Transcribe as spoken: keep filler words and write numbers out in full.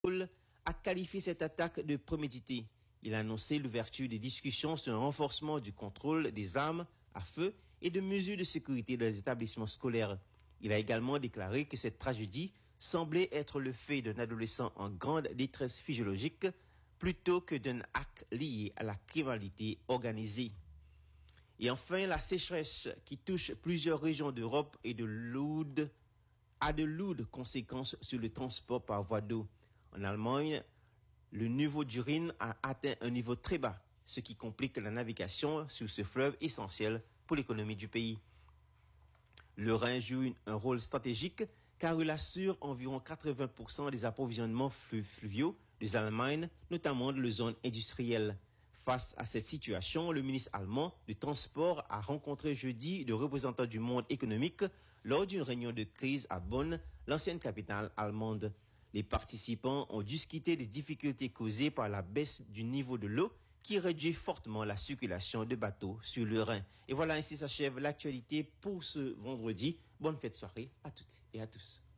a qualifié cette attaque de préméditée. Il a annoncé l'ouverture des discussions sur un renforcement du contrôle des armes à feu et de mesures de sécurité dans les établissements scolaires. Il a également déclaré que cette tragédie semblait être le fait d'un adolescent en grande détresse physiologique plutôt que d'un acte lié à la criminalité organisée. Et enfin, la sécheresse qui touche plusieurs régions d'Europe et de lourdes, a de lourdes conséquences sur le transport par voie d'eau. En Allemagne, le niveau du Rhin a atteint un niveau très bas, ce qui complique la navigation sur ce fleuve essentiel pour l'économie du pays. Le Rhin joue un rôle stratégique car il assure environ quatre-vingts pour cent des approvisionnements fluviaux de l'Allemagne, notamment dans les zones industrielles. Face à cette situation, le ministre allemand du Transport a rencontré jeudi le représentant du monde économique lors d'une réunion de crise à Bonn, l'ancienne capitale allemande. Les participants ont discuté des difficultés causées par la baisse du niveau de l'eau qui réduit fortement la circulation de bateaux sur le Rhin. Et voilà, ainsi s'achève l'actualité pour ce vendredi. Bonne fête de soirée à toutes et à tous.